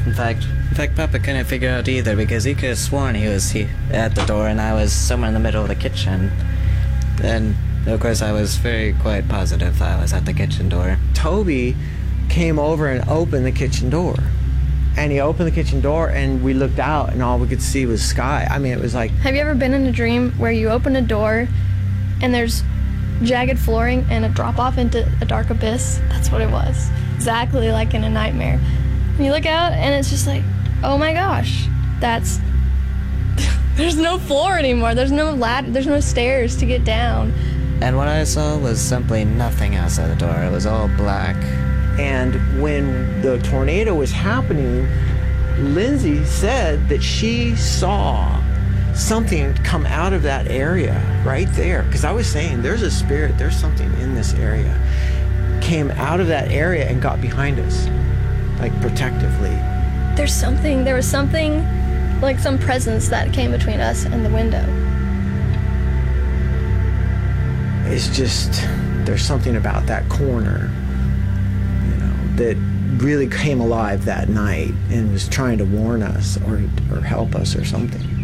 In fact, Papa couldn't figure out either because he could have sworn he was at the door and I was somewhere in the middle of the kitchen. And, of course, I was quite positive I was at the kitchen door. Toby came over and opened the kitchen door. And he opened the kitchen door and we looked out and all we could see was sky. I mean, it was like... Have you ever been in a dream where you open a door and there's jagged flooring and a drop off into a dark abyss? That's what it was. Exactly like in a nightmare. And you look out and it's just like, oh my gosh, that's... There's no floor anymore. There's no ladder. There's no stairs to get down. And what I saw was simply nothing outside the door. It was all black. And when the tornado was happening, Lindsay said that she saw something come out of that area right there. Because I was saying, there's a spirit, there's something in this area. Came out of that area and got behind us, like protectively. There was something, like some presence that came between us and the window. It's just, there's something about that corner, you know, that really came alive that night and was trying to warn us or help us or something.